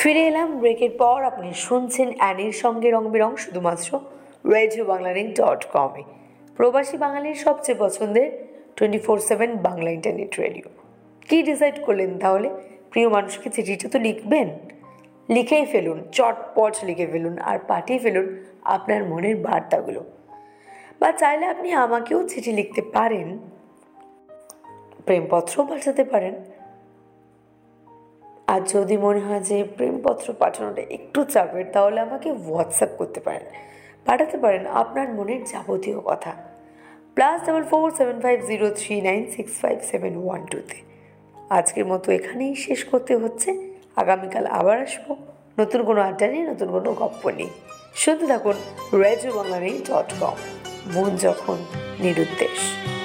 ফিরে এলাম ব্রেকের পর। আপনি শুনছেন অ্যানির সঙ্গে রং বেরং, শুধুমাত্র RadioBanglaLink.com-এ, প্রবাসী বাঙালির সবচেয়ে পছন্দের 24/7 বাংলা ইন্টারনেট রেডিও। কি ডিসাইড করলেন তাহলে? প্রিয় মানুষকে চিঠিটা তো লিখবেন, লিখেই ফেলুন, চটপট লিখে ফেলুন আর পাঠিয়ে ফেলুন আপনার মনের বার্তাগুলো। বা চাইলে আপনি আমাকেও চিঠি লিখতে পারেন, প্রেমপত্রও পাঠাতে পারেন। আর যদি মনে হয় যে প্রেমপত্র পাঠানোটা একটু চাপের, তাহলে আমাকে হোয়াটসঅ্যাপ করতে পারেন, পাঠাতে পারেন আপনার মনের যাবতীয় কথা +447503965712-তে। আজকের মতো এখানেই শেষ করতে হচ্ছে। আগামীকাল আবার আসবো নতুন কোনো আড্ডা নিয়ে, নতুন কোনো গপ্প নিয়ে। শুনতে থাকুন RadioBanglaLink.com, মন যখন নিরুদ্দেশ।